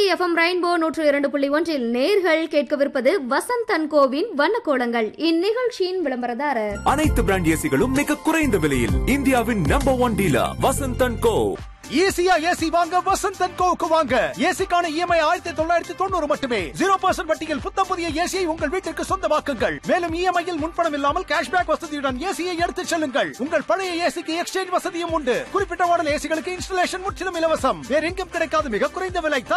FM rainbow 102.1 நேர்கள் கேட்கவிருப்பது Vasanth and CoWIN வண்ணக்கோலங்கள். இந்நிகழ்ச்சியின் விளம்பரதாரர் அனைத்து பிராண்ட் ஏசிகளும் மிக குறைந்த விலையில் இந்தியாவின் நம்பர் 1 டீலர் வசந்த் அண்ட் கோ. ஈஸியா ஏசி வாங்க வசந்த் அண்ட் கோவுக்கு வாங்க. ஏசிக்கான இஎம்ஐ 1990 மட்டுமே. 0% வட்டியில் புத்தம் புதிய ஏசியை உங்கள் வீட்டிற்கு சொந்தமாக்குங்கள். மேலும் இஎம்ஐயில் முன்பணம் இல்லாமல் கேஷ்பேக் வசதியுடன் ஏசியை எடுத்துச் செல்லுங்கள். உங்கள் பழைய ஏசிக்கு எக்ஸ்சேஞ்ச் வசதியும் உண்டு. குறிப்பிட்ட மாடல் ஏசிகளுக்கு இன்ஸ்டலேஷன் முற்றிலும் இலவசம். வேற எங்கும் கிடைக்காத மிக குறைந்த விலை.